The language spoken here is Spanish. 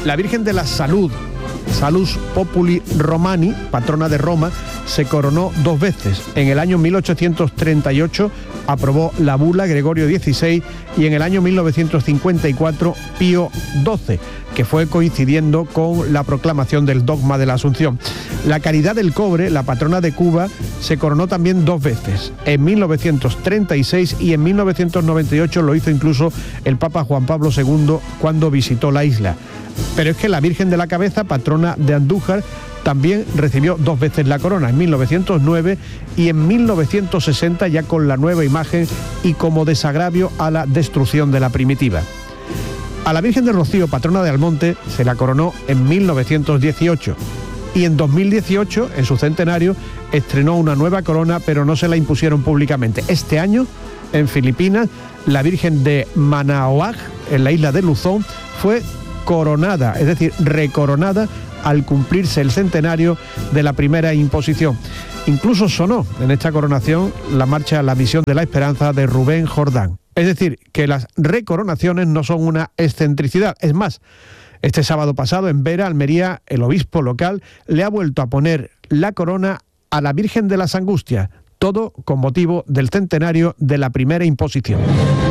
La Virgen de la Salud, Salus Populi Romani, patrona de Roma, se coronó 2 veces. En el año 1838 aprobó la bula Gregorio XVI y en el año 1954 Pío XII, que fue coincidiendo con la proclamación del dogma de la Asunción. La Caridad del Cobre, la patrona de Cuba, se coronó también 2 veces, en 1936 y en 1998 lo hizo incluso el Papa Juan Pablo II cuando visitó la isla. Pero es que la Virgen de la Cabeza, patrona de Andújar, también recibió 2 veces la corona, en 1909 y en 1960, ya con la nueva imagen y como desagravio a la destrucción de la primitiva. A la Virgen de Rocío, patrona de Almonte, se la coronó en 1918 y en 2018, en su centenario, estrenó una nueva corona, pero no se la impusieron públicamente. Este año, en Filipinas, la Virgen de Manaoag, en la isla de Luzón, fue coronada, es decir, recoronada al cumplirse el centenario de la primera imposición. Incluso sonó en esta coronación la marcha La Misión de la Esperanza de Rubén Jordán. Es decir, que las recoronaciones no son una excentricidad. Es más, este sábado pasado en Vera, Almería, el obispo local le ha vuelto a poner la corona a la Virgen de las Angustias, todo con motivo del centenario de la primera imposición.